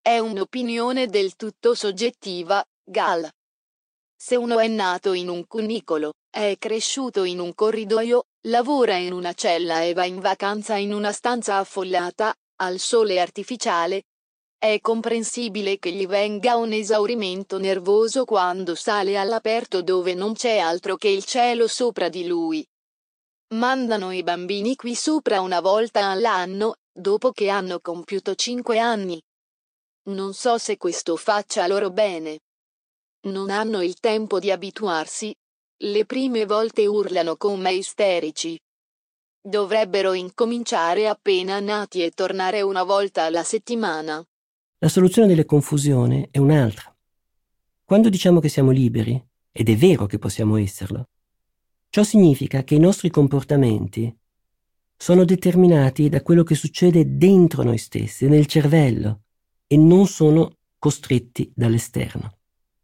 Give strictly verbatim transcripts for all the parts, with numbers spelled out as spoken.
è un'opinione del tutto soggettiva, Gall. Se uno è nato in un cunicolo, è cresciuto in un corridoio, lavora in una cella e va in vacanza in una stanza affollata, al sole artificiale, è comprensibile che gli venga un esaurimento nervoso quando sale all'aperto dove non c'è altro che il cielo sopra di lui. Mandano i bambini qui sopra una volta all'anno, dopo che hanno compiuto cinque anni. Non so se questo faccia loro bene. Non hanno il tempo di abituarsi. Le prime volte urlano come isterici. Dovrebbero incominciare appena nati e tornare una volta alla settimana. La soluzione della confusione è un'altra. Quando diciamo che siamo liberi, ed è vero che possiamo esserlo, ciò significa che i nostri comportamenti sono determinati da quello che succede dentro noi stessi, nel cervello, e non sono costretti dall'esterno.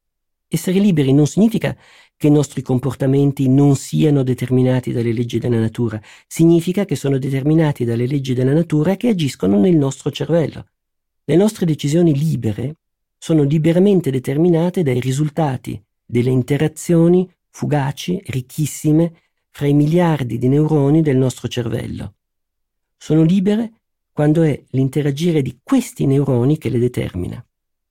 Essere liberi non significa che i nostri comportamenti non siano determinati dalle leggi della natura, significa che sono determinati dalle leggi della natura che agiscono nel nostro cervello. Le nostre decisioni libere sono liberamente determinate dai risultati delle interazioni fugaci, ricchissime, fra i miliardi di neuroni del nostro cervello. Sono libere quando è l'interagire di questi neuroni che le determina.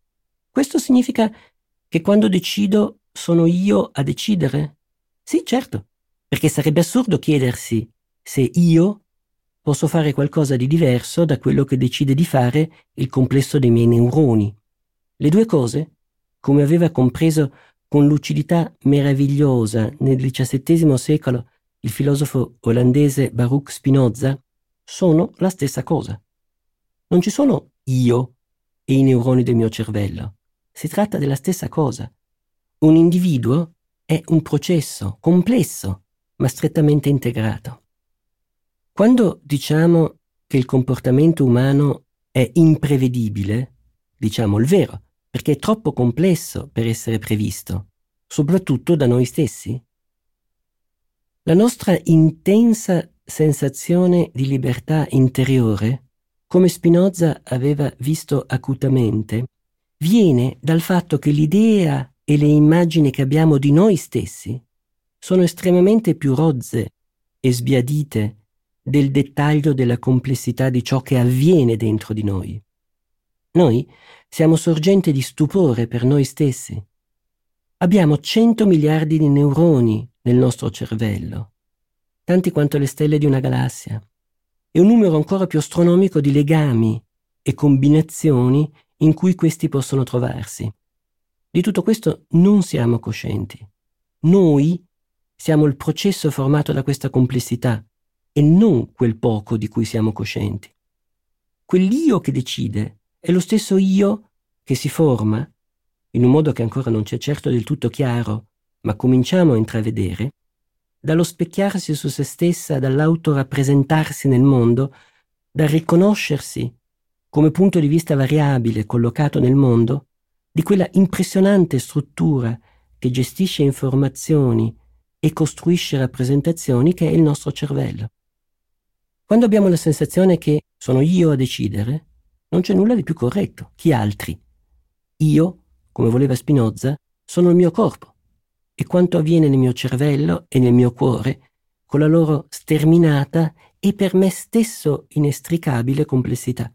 Questo significa che quando decido sono io a decidere? Sì, certo, perché sarebbe assurdo chiedersi se io posso fare qualcosa di diverso da quello che decide di fare il complesso dei miei neuroni. Le due cose, come aveva compreso con lucidità meravigliosa nel diciassettesimo secolo il filosofo olandese Baruch Spinoza, sono la stessa cosa. Non ci sono io e i neuroni del mio cervello. Si tratta della stessa cosa. Un individuo è un processo complesso, ma strettamente integrato. Quando diciamo che il comportamento umano è imprevedibile, diciamo il vero, perché è troppo complesso per essere previsto, soprattutto da noi stessi. La nostra intensa sensazione di libertà interiore, come Spinoza aveva visto acutamente, viene dal fatto che l'idea e le immagini che abbiamo di noi stessi sono estremamente più rozze e sbiadite del dettaglio della complessità di ciò che avviene dentro di noi. Noi siamo sorgente di stupore per noi stessi. Abbiamo cento miliardi di neuroni nel nostro cervello, tanti quanto le stelle di una galassia, e un numero ancora più astronomico di legami e combinazioni in cui questi possono trovarsi. Di tutto questo non siamo coscienti. Noi siamo il processo formato da questa complessità e non quel poco di cui siamo coscienti. Quell'io che decide è lo stesso io che si forma, in un modo che ancora non ci è certo del tutto chiaro, ma cominciamo a intravedere, dallo specchiarsi su se stessa, dall'autorappresentarsi nel mondo, dal riconoscersi come punto di vista variabile collocato nel mondo, di quella impressionante struttura che gestisce informazioni e costruisce rappresentazioni che è il nostro cervello. Quando abbiamo la sensazione che sono io a decidere, non c'è nulla di più corretto. Chi altri? Io, come voleva Spinoza, sono il mio corpo e quanto avviene nel mio cervello e nel mio cuore, con la loro sterminata e per me stesso inestricabile complessità.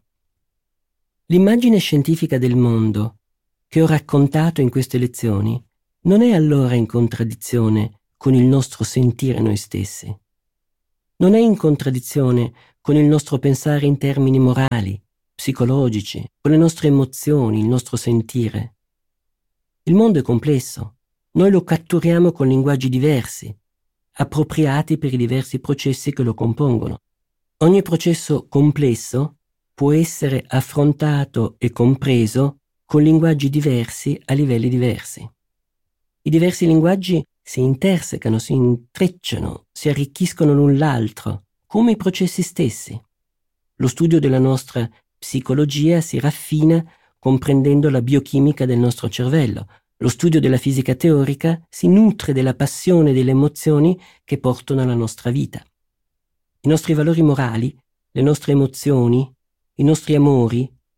L'immagine scientifica del mondo che ho raccontato in queste lezioni non è allora in contraddizione con il nostro sentire noi stessi. Non è in contraddizione con il nostro pensare in termini morali, psicologici, con le nostre emozioni, il nostro sentire. Il mondo è complesso. Noi lo catturiamo con linguaggi diversi, appropriati per i diversi processi che lo compongono. Ogni processo complesso può essere affrontato e compreso con linguaggi diversi a livelli diversi. I diversi linguaggi si intersecano, si intrecciano, si arricchiscono l'un l'altro, come i processi stessi. Lo studio della nostra psicologia si raffina comprendendo la biochimica del nostro cervello. Lo studio della fisica teorica si nutre della passione e delle emozioni che portano alla nostra vita. I nostri valori morali, le nostre emozioni, i nostri amori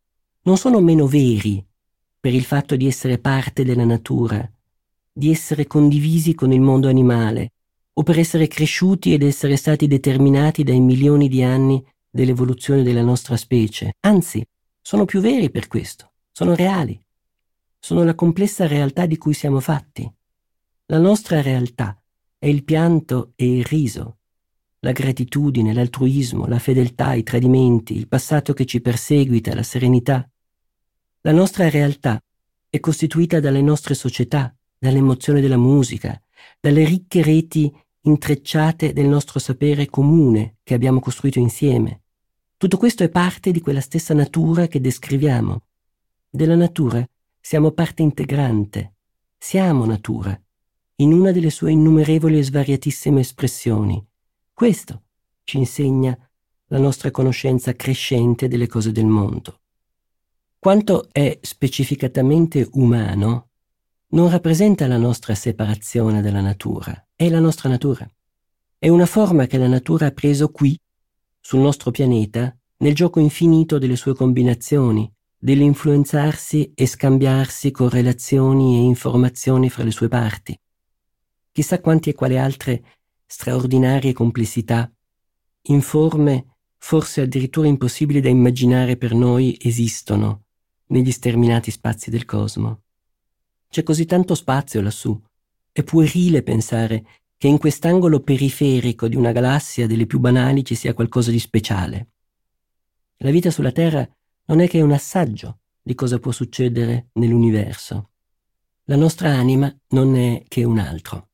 non sono meno veri per il fatto di essere parte della natura, di essere condivisi con il mondo animale, o per essere cresciuti ed essere stati determinati dai milioni di anni dell'evoluzione della nostra specie. Anzi, sono più veri per questo, sono reali, sono la complessa realtà di cui siamo fatti. La nostra realtà è il pianto e il riso, la gratitudine, l'altruismo, la fedeltà, i tradimenti, il passato che ci perseguita, la serenità. La nostra realtà è costituita dalle nostre società, dall'emozione della musica, dalle ricche reti intrecciate del nostro sapere comune che abbiamo costruito insieme. Tutto questo è parte di quella stessa natura che descriviamo. Della natura siamo parte integrante, siamo natura, in una delle sue innumerevoli e svariatissime espressioni. Questo ci insegna la nostra conoscenza crescente delle cose del mondo. Quanto è specificatamente umano non rappresenta la nostra separazione dalla natura, è la nostra natura. È una forma che la natura ha preso qui, sul nostro pianeta, nel gioco infinito delle sue combinazioni, dell'influenzarsi e scambiarsi correlazioni e informazioni fra le sue parti. Chissà quanti e quali altre straordinarie complessità, informe, forse addirittura impossibili da immaginare per noi, esistono negli sterminati spazi del cosmo. C'è così tanto spazio lassù. È puerile pensare che in quest'angolo periferico di una galassia delle più banali ci sia qualcosa di speciale. La vita sulla Terra non è che un assaggio di cosa può succedere nell'universo. La nostra anima non è che un altro.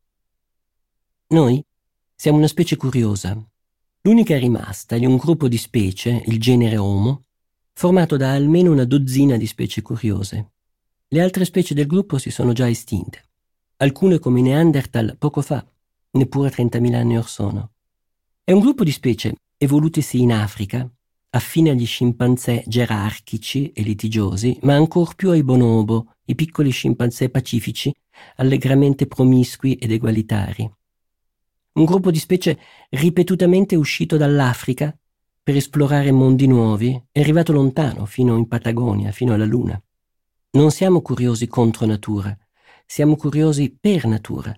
Noi siamo una specie curiosa, l'unica rimasta di un gruppo di specie, il genere Homo, formato da almeno una dozzina di specie curiose. Le altre specie del gruppo si sono già estinte. Alcune come i Neanderthal poco fa, neppure trentamila anni or sono. È un gruppo di specie evolutesi in Africa, affine agli scimpanzé gerarchici e litigiosi, ma ancor più ai bonobo, i piccoli scimpanzé pacifici, allegramente promiscui ed egualitari. Un gruppo di specie ripetutamente uscito dall'Africa per esplorare mondi nuovi, è arrivato lontano, fino in Patagonia, fino alla Luna. Non siamo curiosi contro natura, siamo curiosi per natura.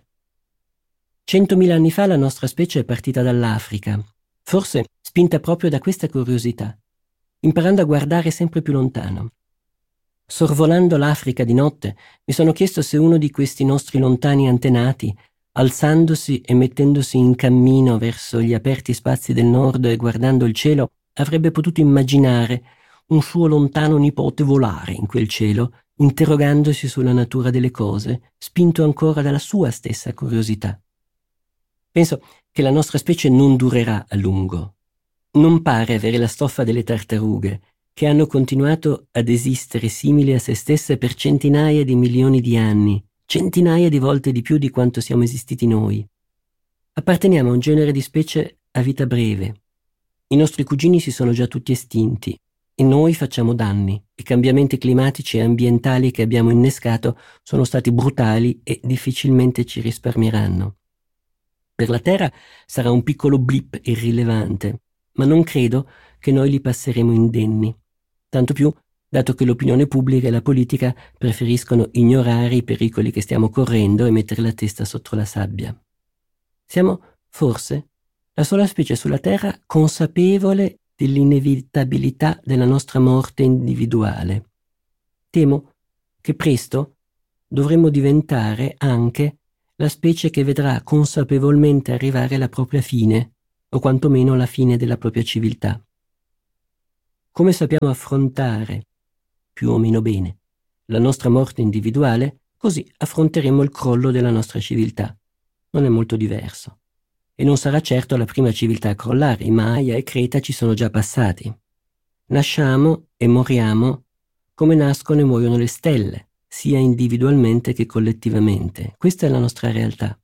Centomila anni fa la nostra specie è partita dall'Africa, forse spinta proprio da questa curiosità, imparando a guardare sempre più lontano. Sorvolando l'Africa di notte, mi sono chiesto se uno di questi nostri lontani antenati, alzandosi e mettendosi in cammino verso gli aperti spazi del nord e guardando il cielo, avrebbe potuto immaginare un suo lontano nipote volare in quel cielo, interrogandosi sulla natura delle cose, spinto ancora dalla sua stessa curiosità. Penso che la nostra specie non durerà a lungo. Non pare avere la stoffa delle tartarughe, che hanno continuato ad esistere simili a se stesse per centinaia di milioni di anni, centinaia di volte di più di quanto siamo esistiti noi. Apparteniamo a un genere di specie a vita breve. I nostri cugini si sono già tutti estinti e noi facciamo danni. I cambiamenti climatici e ambientali che abbiamo innescato sono stati brutali e difficilmente ci risparmieranno. Per la Terra sarà un piccolo blip irrilevante, ma non credo che noi li passeremo indenni. Tanto più dato che l'opinione pubblica e la politica preferiscono ignorare i pericoli che stiamo correndo e mettere la testa sotto la sabbia. Siamo, forse, la sola specie sulla Terra consapevole dell'inevitabilità della nostra morte individuale. Temo che presto dovremo diventare anche la specie che vedrà consapevolmente arrivare la propria fine, o quantomeno la fine della propria civiltà. Come sappiamo affrontare, più o meno bene, la nostra morte individuale, così affronteremo il crollo della nostra civiltà. Non è molto diverso. E non sarà certo la prima civiltà a crollare, i Maya e Creta ci sono già passati. Nasciamo e moriamo come nascono e muoiono le stelle, sia individualmente che collettivamente. Questa è la nostra realtà.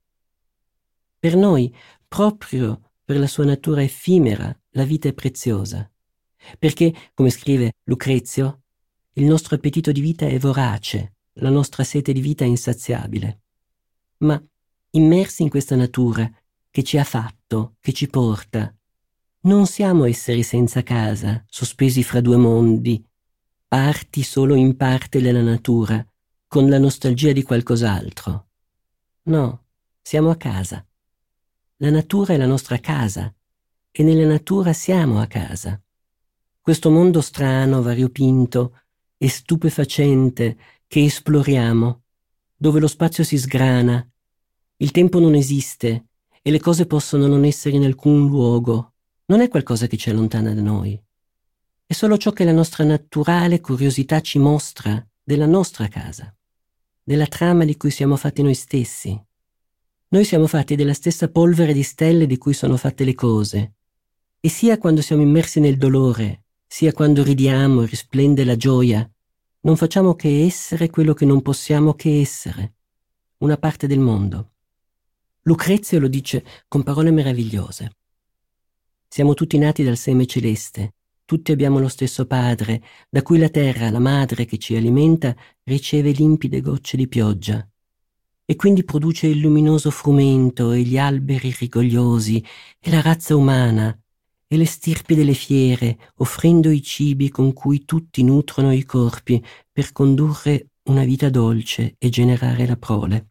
Per noi, proprio per la sua natura effimera, la vita è preziosa. Perché, come scrive Lucrezio, il nostro appetito di vita è vorace, la nostra sete di vita è insaziabile. Ma, immersi in questa natura che ci ha fatto, che ci porta, non siamo esseri senza casa, sospesi fra due mondi, parti solo in parte della natura, con la nostalgia di qualcos'altro. No, siamo a casa. La natura è la nostra casa e nella natura siamo a casa. Questo mondo strano, variopinto e stupefacente che esploriamo, dove lo spazio si sgrana, il tempo non esiste e le cose possono non essere in alcun luogo, non è qualcosa che ci allontana da noi. È solo ciò che la nostra naturale curiosità ci mostra della nostra casa, della trama di cui siamo fatti noi stessi. Noi siamo fatti della stessa polvere di stelle di cui sono fatte le cose, e sia quando siamo immersi nel dolore, sia quando ridiamo e risplende la gioia, non facciamo che essere quello che non possiamo che essere, una parte del mondo. Lucrezio lo dice con parole meravigliose. Siamo tutti nati dal seme celeste, tutti abbiamo lo stesso padre, da cui la terra, la madre che ci alimenta, riceve limpide gocce di pioggia. E quindi produce il luminoso frumento e gli alberi rigogliosi e la razza umana e le stirpi delle fiere, offrendo i cibi con cui tutti nutrono i corpi per condurre una vita dolce e generare la prole.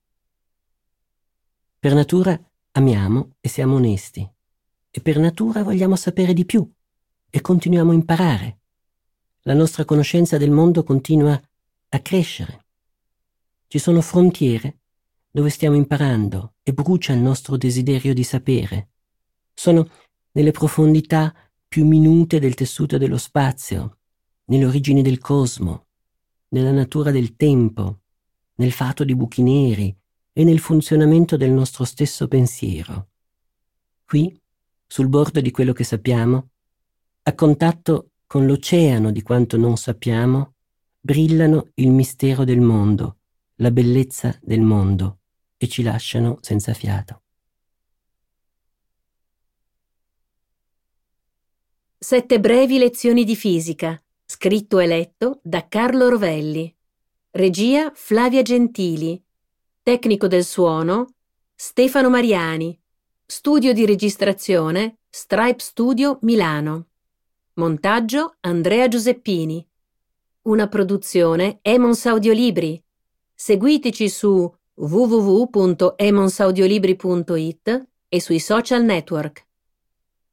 Per natura amiamo e siamo onesti, e per natura vogliamo sapere di più e continuiamo a imparare. La nostra conoscenza del mondo continua a crescere. Ci sono frontiere dove stiamo imparando e brucia il nostro desiderio di sapere. Sono nelle profondità più minute del tessuto dello spazio, nelle origini del cosmo, nella natura del tempo, nel fato di buchi neri e nel funzionamento del nostro stesso pensiero. Qui, sul bordo di quello che sappiamo, a contatto con l'oceano di quanto non sappiamo, brillano il mistero del mondo, la bellezza del mondo, e ci lasciano senza fiato. Sette brevi lezioni di fisica, scritto e letto da Carlo Rovelli. Regia Flavia Gentili. Tecnico del suono Stefano Mariani. Studio di registrazione Stripe Studio Milano. Montaggio Andrea Giuseppini. Una produzione Emons Audiolibri. Seguiteci su w w w punto emons audiolibri punto it e sui social network.